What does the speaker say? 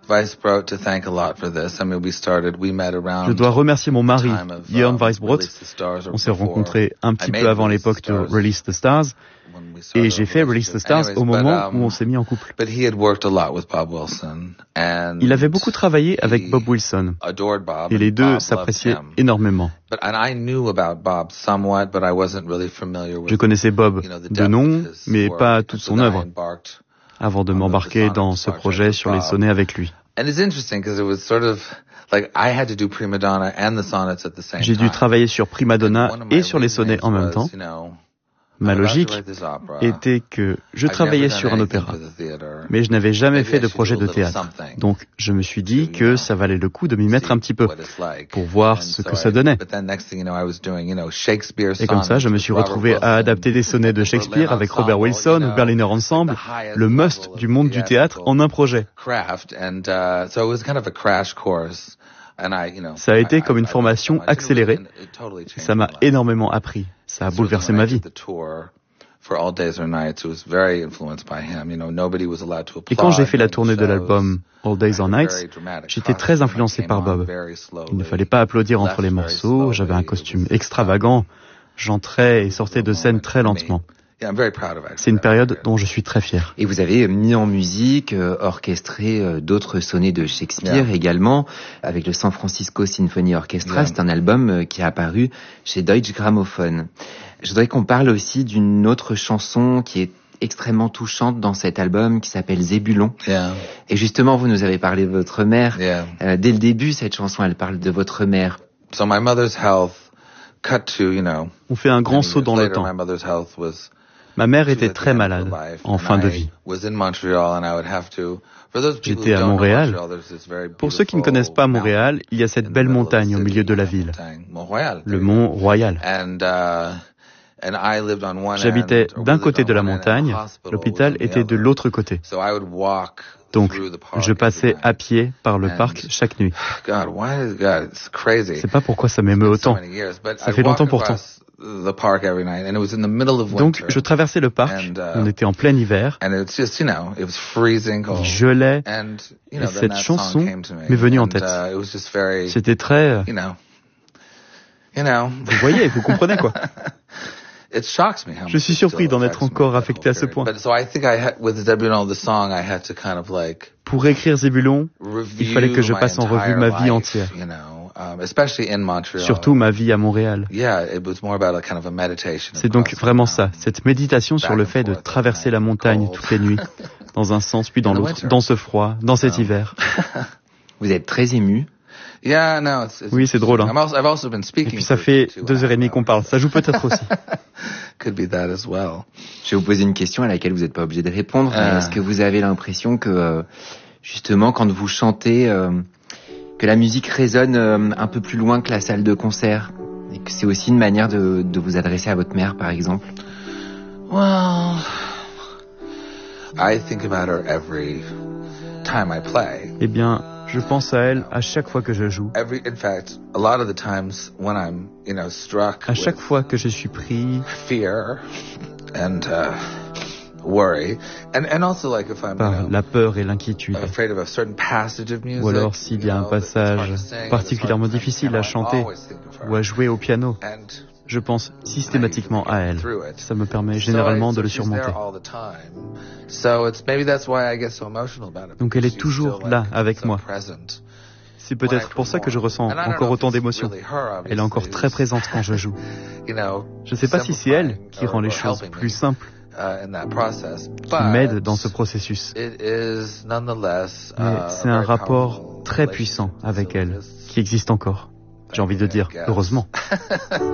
Je dois remercier mon mari, Jörn Weisbrot. On s'est rencontrés un petit peu avant l'époque de Release the Stars. Et j'ai fait Release the Stars au moment où on s'est mis en couple. Il avait beaucoup travaillé avec Bob Wilson. Et les deux s'appréciaient énormément. Je connaissais Bob de nom, mais pas toute son œuvre, avant de m'embarquer dans ce projet sur les sonnets avec lui. J'ai dû travailler sur Prima Donna et sur les sonnets en même temps. Ma logique était que je travaillais sur un opéra, mais je n'avais jamais fait de projet de théâtre. Donc je me suis dit que ça valait le coup de m'y mettre un petit peu, pour voir ce que ça donnait. Et comme ça, je me suis retrouvé à adapter des sonnets de Shakespeare avec Robert Wilson ou Berliner Ensemble, le must du monde du théâtre en un projet. Ça a été comme une formation accélérée. Ça m'a énormément appris. Ça a bouleversé ma vie. Et quand j'ai fait la tournée de l'album All Days or Nights, j'étais très influencé par Bob. Il ne fallait pas applaudir entre les morceaux, j'avais un costume extravagant, j'entrais et sortais de scène très lentement. C'est une période dont je suis très fier. Et vous avez mis en musique, orchestré d'autres sonnets de Shakespeare également, avec le San Francisco Symphony Orchestra. C'est un album qui est apparu chez Deutsche Grammophon. Je voudrais qu'on parle aussi d'une autre chanson qui est extrêmement touchante dans cet album, qui s'appelle Zébulon. Et justement, vous nous avez parlé de votre mère. Dès le début, cette chanson, elle parle de votre mère. On fait un grand saut dans le temps. Ma mère était très malade, en fin de vie. J'étais à Montréal. Pour ceux qui ne connaissent pas Montréal, il y a cette belle montagne au milieu de la ville, le Mont Royal. J'habitais d'un côté de la montagne, l'hôpital était de l'autre côté. Donc, je passais à pied par le parc chaque nuit. Je sais pas pourquoi ça m'émeut autant. Ça fait longtemps pourtant. Donc, je traversais le parc, on était en plein hiver, il gelait, et cette chanson m'est venue en tête. C'était très... Vous voyez, vous comprenez quoi. Je suis surpris d'en être encore affecté à ce point. Pour écrire Zébulon, il fallait que je passe en revue ma vie entière. Surtout ma vie à Montréal. C'est donc vraiment ça, cette méditation sur le fait de traverser la montagne toutes les nuits, dans un sens puis dans l'autre, dans ce froid, dans cet hiver. Vous êtes très ému. Oui, c'est drôle. Hein. Et puis ça fait 2h30 qu'on parle, ça joue peut-être aussi. Je vais vous poser une question à laquelle vous n'êtes pas obligé de répondre. Mais est-ce que vous avez l'impression que, justement, quand vous chantez, que la musique résonne un peu plus loin que la salle de concert, et que c'est aussi une manière de vous adresser à votre mère, par exemple? Eh bien, je pense à elle à chaque fois que je joue. À chaque fois que je suis pris par la peur et l'inquiétude, ou alors s'il y a un passage particulièrement difficile à chanter ou à jouer au piano, je pense systématiquement à elle. Ça me permet généralement de le surmonter. Donc elle est toujours là avec moi. C'est peut-être pour ça que je ressens encore autant d'émotions. Elle est encore très présente quand je joue. Je ne sais pas si c'est elle qui rend les choses plus simples, qui m'aide dans ce processus. Mais c'est un rapport très puissant avec elle, qui existe encore. J'ai envie de dire, heureusement.